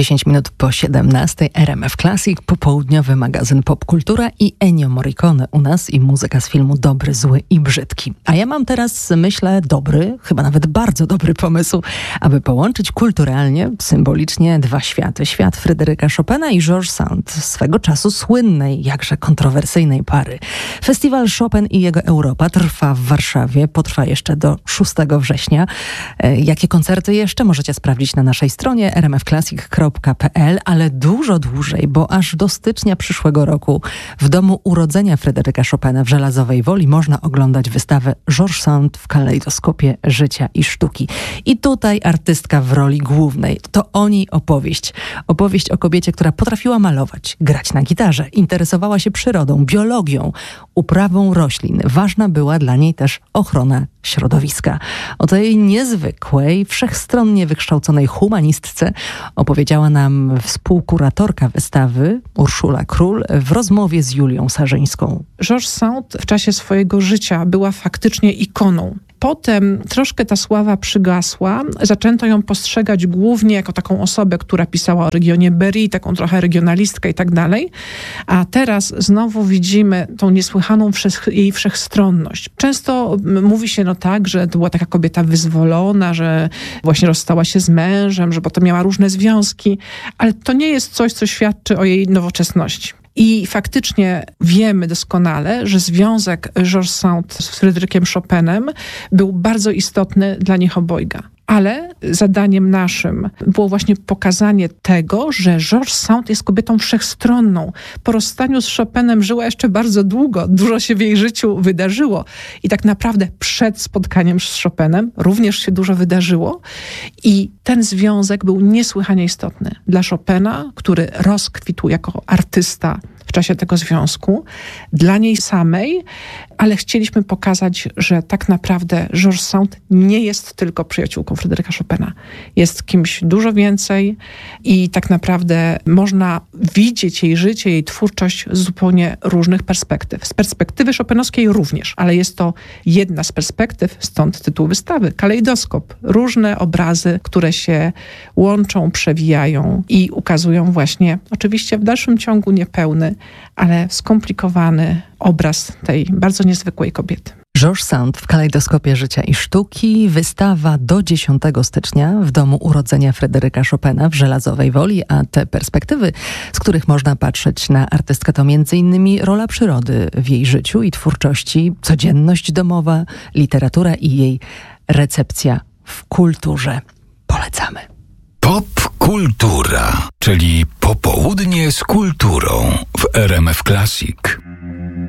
10 minut po 17, RMF Classic, popołudniowy magazyn Popkultura i Ennio Morricone u nas i muzyka z filmu Dobry, Zły i Brzydki. A ja mam teraz, myślę, dobry, chyba nawet bardzo dobry pomysł, aby połączyć kulturalnie, symbolicznie dwa światy. Świat Fryderyka Chopina i Georges Sand, swego czasu słynnej, jakże kontrowersyjnej pary. Festiwal Chopin i jego Europa trwa w Warszawie, potrwa jeszcze do 6 września. Jakie koncerty jeszcze możecie sprawdzić na naszej stronie rmfclassic.pl, ale dużo dłużej, bo aż do stycznia przyszłego roku w domu urodzenia Fryderyka Chopina w Żelazowej Woli można oglądać wystawę Georges Sand w kalejdoskopie życia i sztuki. I tutaj artystka w roli głównej. To o niej opowieść. Opowieść o kobiecie, która potrafiła malować, grać na gitarze, interesowała się przyrodą, biologią, uprawą roślin. Ważna była dla niej też ochrona środowiska. O tej niezwykłej, wszechstronnie wykształconej humanistce opowiedziała nam współkuratorka wystawy Urszula Król w rozmowie z Julią Sarzyńską. Georges Sand w czasie swojego życia była faktycznie ikoną. Potem troszkę ta sława przygasła. Zaczęto ją postrzegać głównie jako taką osobę, która pisała o regionie Berry, taką trochę regionalistkę i tak dalej. A teraz znowu widzimy tą niesłychaną jej wszechstronność. Często mówi się tak, że to była taka kobieta wyzwolona, że właśnie rozstała się z mężem, że potem miała różne związki, ale to nie jest coś, co świadczy o jej nowoczesności. I faktycznie wiemy doskonale, że związek Georges Sand z Fryderykiem Chopinem był bardzo istotny dla nich obojga. Ale zadaniem naszym było właśnie pokazanie tego, że Georges Sand jest kobietą wszechstronną. Po rozstaniu z Chopinem żyła jeszcze bardzo długo. Dużo się w jej życiu wydarzyło. I tak naprawdę przed spotkaniem z Chopinem również się dużo wydarzyło. I ten związek był niesłychanie istotny dla Chopina, który rozkwitł jako artysta w czasie tego związku, dla niej samej, ale chcieliśmy pokazać, że tak naprawdę Georges Sand nie jest tylko przyjaciółką Fryderyka Chopina. Jest kimś dużo więcej i tak naprawdę można widzieć jej życie, jej twórczość z zupełnie różnych perspektyw. Z perspektywy chopinowskiej również, ale jest to jedna z perspektyw, stąd tytuł wystawy, kalejdoskop. Różne obrazy, które się łączą, przewijają i ukazują właśnie, oczywiście w dalszym ciągu niepełny, ale skomplikowany obraz tej bardzo niezwykłej kobiety. Georges Sand w kalejdoskopie życia i sztuki. Wystawa do 10 stycznia w domu urodzenia Fryderyka Chopina w Żelazowej Woli, a te perspektywy, z których można patrzeć na artystkę, to m.in. rola przyrody w jej życiu i twórczości, codzienność domowa, literatura i jej recepcja w kulturze. Polecamy. Popkultura, czyli popołudnie z kulturą w RMF Classic.